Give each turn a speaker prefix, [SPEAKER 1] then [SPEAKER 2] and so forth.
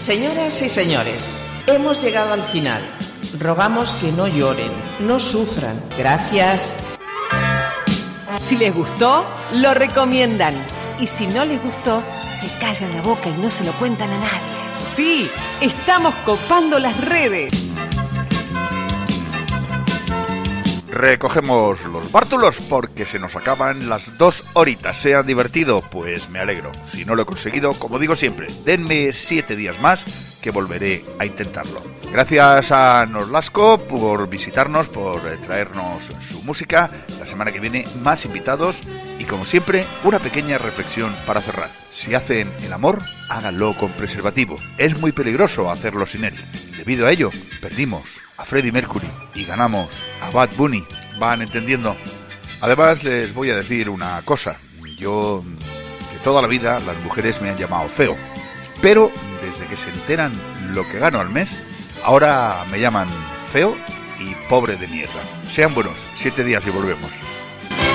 [SPEAKER 1] Señoras y señores, hemos llegado al final. Rogamos que no lloren, no sufran. Gracias.
[SPEAKER 2] Si les gustó, lo recomiendan. Y si no les gustó, se callan la boca y no se lo cuentan a nadie. Sí, estamos copando las redes.
[SPEAKER 3] Recogemos los bártulos porque se nos acaban las 2 horitas. ¿Se han divertido? Pues me alegro. Si no lo he conseguido, como digo siempre, denme 7 días más que volveré a intentarlo. Gracias a Nolasco por visitarnos, por traernos su música. La semana que viene más invitados y como siempre una pequeña reflexión para cerrar. Si hacen el amor, háganlo con preservativo. Es muy peligroso hacerlo sin él. Debido a ello, perdimos a Freddie Mercury y ganamos a Bad Bunny. ¿Van entendiendo? Además les voy a decir una cosa. Yo de toda la vida las mujeres me han llamado feo, pero desde que se enteran lo que gano al mes, ahora me llaman feo y pobre de mierda. Sean buenos, 7 días y volvemos.